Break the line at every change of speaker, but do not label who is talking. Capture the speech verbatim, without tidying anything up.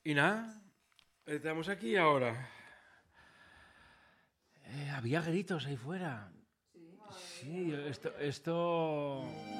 Y nada, estamos aquí ahora. Eh, había gritos ahí fuera. Sí, esto, esto